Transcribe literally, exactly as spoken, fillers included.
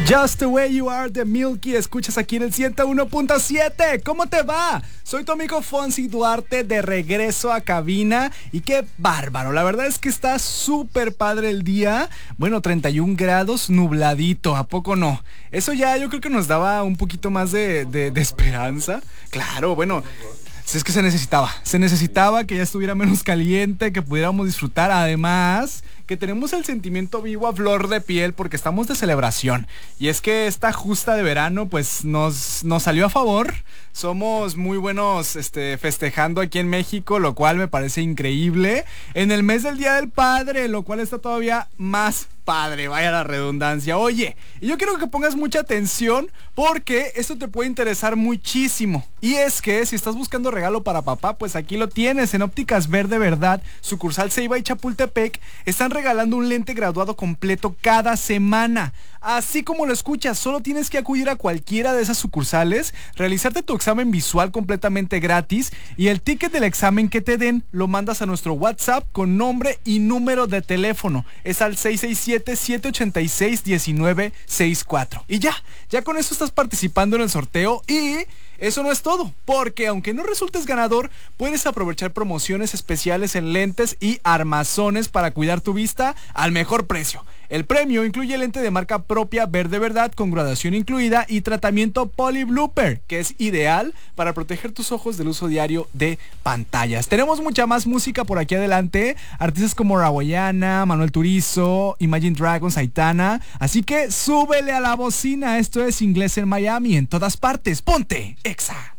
Just the Way You Are de Milky, escuchas aquí en el ciento uno punto siete. ¿Cómo te va? Soy tu amigo Fonsi Duarte, de regreso a cabina. Y qué bárbaro, la verdad es que está súper padre el día. Bueno, treinta y un grados, nubladito, ¿a poco no? Eso ya yo creo que nos daba un poquito más de, de, de esperanza. Claro, bueno, es que se necesitaba, se necesitaba que ya estuviera menos caliente, que pudiéramos disfrutar. Además, que tenemos el sentimiento vivo a flor de piel porque estamos de celebración. Y es que esta justa de verano pues nos, nos salió a favor. Somos muy buenos este, festejando aquí en México, lo cual me parece increíble. En el mes del Día del Padre, lo cual está todavía más padre, vaya la redundancia. Oye, y yo quiero que pongas mucha atención porque esto te puede interesar muchísimo. Y es que si estás buscando regalo para papá, pues aquí lo tienes. En Ópticas Verde Verdad, sucursal Ceiba y Chapultepec, están regalando un lente graduado completo cada semana. Así como lo escuchas, solo tienes que acudir a cualquiera de esas sucursales, realizarte tu examen visual completamente gratis y el ticket del examen que te den lo mandas a nuestro WhatsApp con nombre y número de teléfono. Es al seis seis siete, siete ocho seis, uno nueve seis cuatro. Y ya, ya con eso estás participando en el sorteo. Y eso no es todo, porque aunque no resultes ganador, puedes aprovechar promociones especiales en lentes y armazones para cuidar tu vista al mejor precio. El premio incluye lente de marca propia Verde Verdad con graduación incluida y tratamiento Poly Blooper, que es ideal para proteger tus ojos del uso diario de pantallas. Tenemos mucha más música por aquí adelante, artistas como Rawayana, Manuel Turizo, Imagine Dragons, Aitana, así que súbele a la bocina. Esto es Inglés en Miami, en todas partes. ¡Ponte Exa!